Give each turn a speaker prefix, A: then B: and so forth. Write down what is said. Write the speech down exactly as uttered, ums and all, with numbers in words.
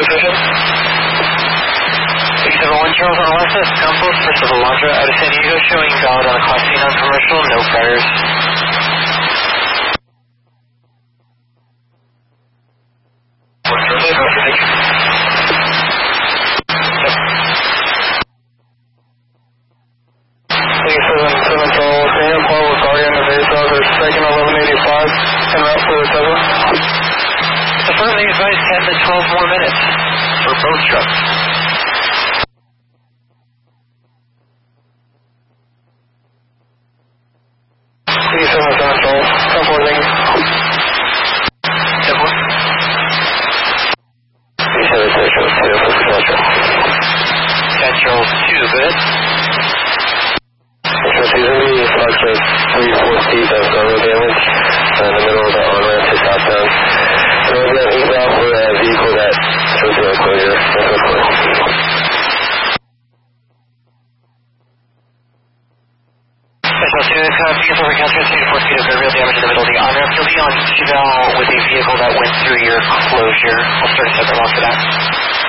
A: station.
B: six seven one Charles on Alaska, Campos, First of Alondra, out of San Diego, showing valid on a Class C non-commercial, no priors.
A: What's your name? Thank you. six seven seven Charles, Daniel Paul with Guardian of Air South, second eleven eighty-five, en route for the seven.
B: The first thing advised ten to twelve more minutes for both trucks.
A: six seven seven Charles, ten four, thank you.
B: ten four.
A: six seven seven Charles, two, for Charles.
B: ten Charles two, good.
A: Sure, these are the trucks with three, four feet of cargo damage in the middle of the on-ramp to southbound. And we've got an eval for a vehicle that shows the enclosure. That's what's going on.
B: Special two, uh, vehicle encounter three to four feet of real damage in the middle of the on-ramp. You'll be on eval with a vehicle that went through your closure. We'll start a separate one for that.